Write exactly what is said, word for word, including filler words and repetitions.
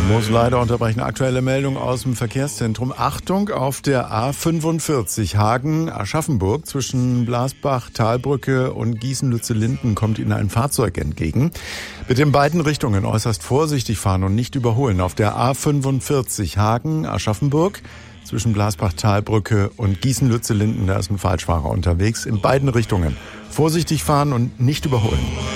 Muss leider unterbrechen. Aktuelle Meldung aus dem Verkehrszentrum. Achtung, auf der A fünfundvierzig Hagen-Aschaffenburg zwischen Blasbach, Talbrücke und Gießen-Lützellinden kommt Ihnen ein Fahrzeug entgegen. Bitte in beiden Richtungen äußerst vorsichtig fahren und nicht überholen. Auf der A fünfundvierzig Hagen-Aschaffenburg zwischen Blasbach, Talbrücke und Gießen-Lützellinden, da ist ein Falschfahrer unterwegs. In beiden Richtungen vorsichtig fahren und nicht überholen.